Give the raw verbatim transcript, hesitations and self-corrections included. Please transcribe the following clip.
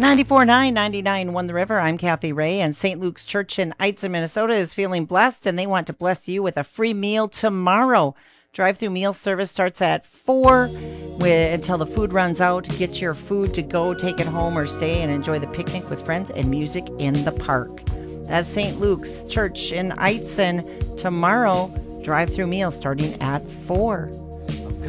ninety-four point nine, ninety-nine point one The River. I'm Kathy Ray, and Saint Luke's Church in Eitzen, Minnesota is feeling blessed, and they want to bless you with a free meal tomorrow. Drive-through meal service starts at four with, until the food runs out. Get your food to go, take it home, or stay and enjoy the picnic with friends and music in the park. That's Saint Luke's Church in Eitzen tomorrow. Drive-through meal starting at four.